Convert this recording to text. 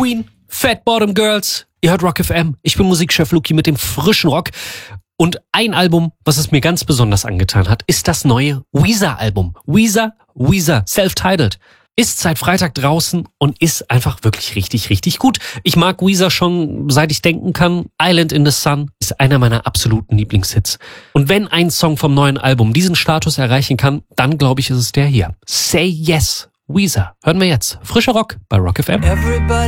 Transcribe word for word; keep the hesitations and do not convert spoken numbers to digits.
Queen, Fat Bottom Girls. Ihr hört Rock F M. Ich bin Musikchef Luki mit dem frischen Rock. Und ein Album, was es mir ganz besonders angetan hat, ist das neue Weezer-Album. Weezer, Weezer, self-titled. Ist seit Freitag draußen und ist einfach wirklich richtig, richtig gut. Ich mag Weezer schon, seit ich denken kann. Island in the Sun ist einer meiner absoluten Lieblingshits. Und wenn ein Song vom neuen Album diesen Status erreichen kann, dann glaube ich, ist es der hier. Say Yes, Weezer. Hören wir jetzt. Frischer Rock bei Rock F M. Everybody